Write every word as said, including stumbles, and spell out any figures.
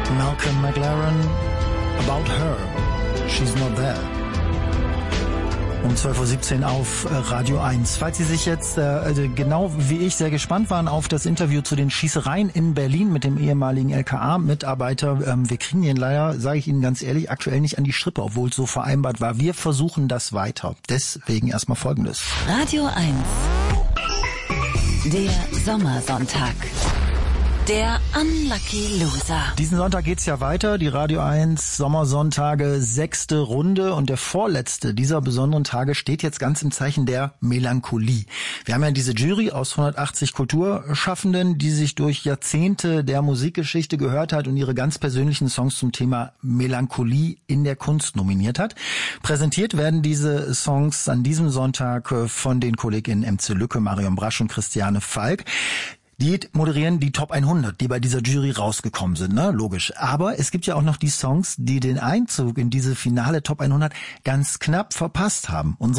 Malcolm McLaren, About Her, She's Not There. Um zwölf Uhr siebzehn auf Radio eins. Falls Sie sich jetzt äh, genau wie ich sehr gespannt waren auf das Interview zu den Schießereien in Berlin mit dem ehemaligen L K A-Mitarbeiter, ähm, wir kriegen ihn leider, sage ich Ihnen ganz ehrlich, aktuell nicht an die Strippe, obwohl es so vereinbart war. Wir versuchen das weiter. Deswegen erstmal Folgendes. Radio eins. Der Sommersonntag. Der Unlucky Loser. Diesen Sonntag geht's ja weiter. Die Radio eins Sommersonntage, sechste Runde. Und der vorletzte dieser besonderen Tage steht jetzt ganz im Zeichen der Melancholie. Wir haben ja diese Jury aus hundertachtzig Kulturschaffenden, die sich durch Jahrzehnte der Musikgeschichte gehört hat und ihre ganz persönlichen Songs zum Thema Melancholie in der Kunst nominiert hat. Präsentiert werden diese Songs an diesem Sonntag von den KollegInnen Emze Lücke, Marion Brasch und Christiane Falk. Die moderieren die Top hundert, die bei dieser Jury rausgekommen sind, ne? Logisch. Aber es gibt ja auch noch die Songs, die den Einzug in diese finale Top hundert ganz knapp verpasst haben. Unsere